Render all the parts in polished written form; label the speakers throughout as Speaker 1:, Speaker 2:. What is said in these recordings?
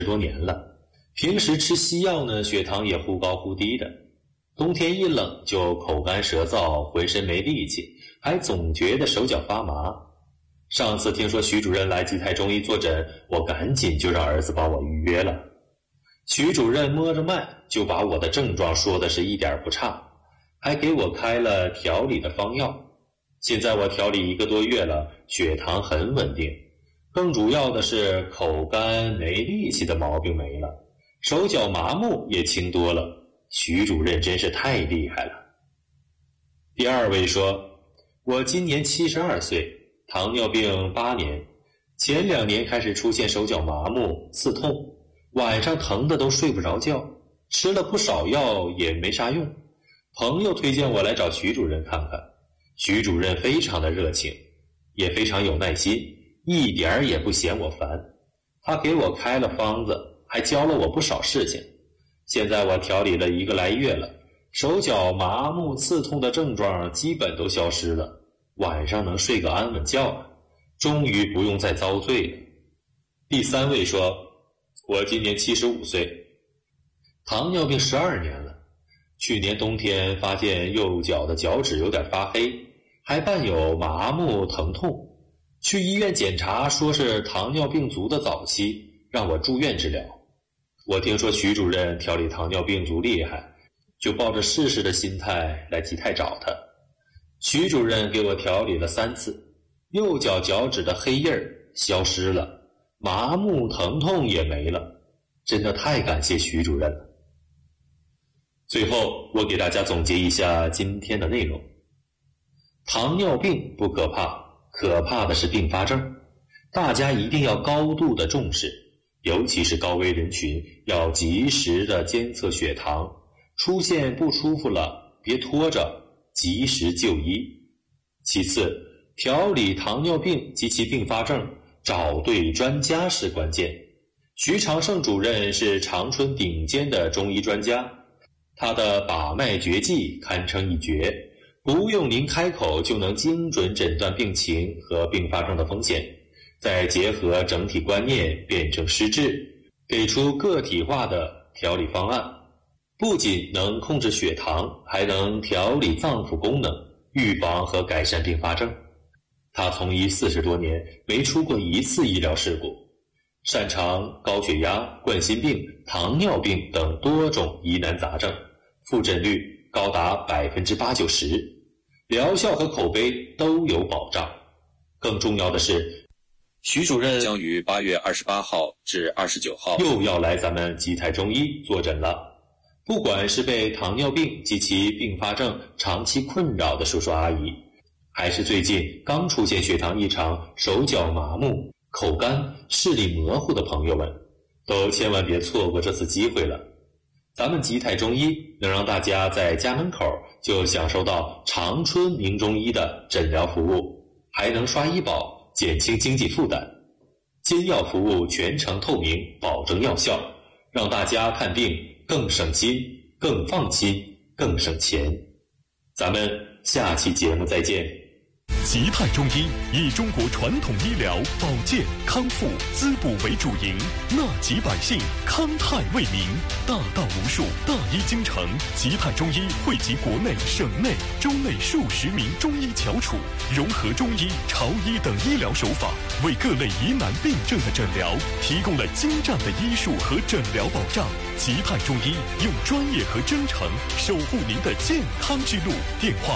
Speaker 1: 多年了，平时吃西药呢，血糖也忽高忽低的。冬天一冷就口干舌燥，浑身没力气，还总觉得手脚发麻。上次听说徐主任来吉泰中医坐诊，我赶紧就让儿子帮我预约了。徐主任摸着脉就把我的症状说的是一点不差，还给我开了调理的方药。现在我调理1个多月了，血糖很稳定，更主要的是口干没力气的毛病没了，手脚麻木也轻多了。徐主任真是太厉害了。第二位说，我今年72岁，糖尿病8年，前2年开始出现手脚麻木、刺痛，晚上疼得都睡不着觉，吃了不少药也没啥用。朋友推荐我来找徐主任看看，徐主任非常的热情，也非常有耐心，一点儿也不嫌我烦。他给我开了方子，还教了我不少事情。现在我调理了1个来月了，手脚麻木刺痛的症状基本都消失了，晚上能睡个安稳觉了，终于不用再遭罪了。第三位说，我今年75岁，糖尿病12年了，去年冬天发现右脚的脚趾有点发黑，还伴有麻木疼痛，去医院检查说是糖尿病足的早期，让我住院治疗。我听说徐主任调理糖尿病足厉害，就抱着试试的心态来吉泰找他。徐主任给我调理了3次，右脚脚趾的黑印儿消失了，麻木疼痛也没了，真的太感谢徐主任了。最后我给大家总结一下今天的内容。糖尿病不可怕，可怕的是并发症，大家一定要高度的重视，尤其是高危人群，要及时的监测血糖，出现不舒服了别拖着，及时就医。其次，调理糖尿病及其并发症，找对专家是关键。徐长胜主任是长春顶尖的中医专家，他的把脉绝技堪称一绝，不用您开口就能精准诊断病情和并发症的风险，再结合整体观念辩证施治，给出个体化的调理方案，不仅能控制血糖，还能调理脏腑功能，预防和改善并发症。他从医40多年，没出过1次医疗事故，擅长高血压、冠心病、糖尿病等多种疑难杂症，复诊率高达80%-90%，疗效和口碑都有保障。更重要的是，徐主任
Speaker 2: 将于8月28号至29号
Speaker 1: 又要来咱们吉泰中医坐诊了。不管是被糖尿病及其并发症长期困扰的叔叔阿姨，还是最近刚出现血糖异常、手脚麻木、口干、视力模糊的朋友们，都千万别错过这次机会了。咱们吉泰中医能让大家在家门口就享受到长春名中医的诊疗服务，还能刷医保，减轻经济负担。金药服务全程透明，保证药效，让大家看病更省心、更放心、更省钱。咱们下期节目再见。
Speaker 3: 吉泰中医以中国传统医疗保健康复滋补为主营，纳吉百姓，康泰为民，大道无数，大医精诚。吉泰中医汇集国内、省内、州内数十名中医翘楚，融合中医、潮医等医疗手法，为各类疑难病症的诊疗提供了精湛的医术和诊疗保障。吉泰中医用专业和真诚守护您的健康之路。电话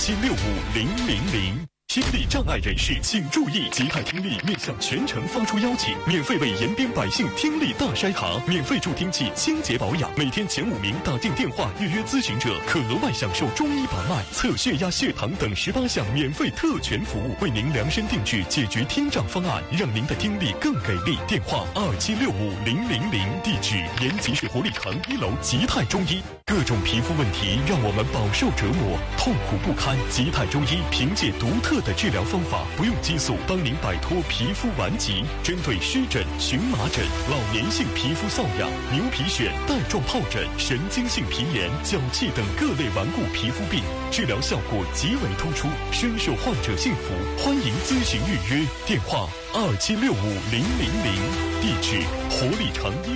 Speaker 3: 27650000。听力障碍人士请注意，吉泰听力面向全城发出邀请，免费为延边百姓听力大筛查，免费助听器清洁保养，每天前5名打进电话预约咨询者可额外享受中医把脉、测血压、血糖等18项免费特权服务，为您量身定制解决听障方案，让您的听力更给力。电话27650000，地址延吉市活力城1楼吉泰中医。各种皮肤问题让我们饱受折磨，痛苦不堪。吉泰中医凭借独特的治疗方法，不用激素，帮您摆脱皮肤顽疾。针对湿疹、荨麻疹、老年性皮肤瘙痒、牛皮癣、带状疱疹、神经性皮炎、脚气等各类顽固皮肤病，治疗效果极为突出，深受患者信服。欢迎咨询预约，电话27650000，地址活力城1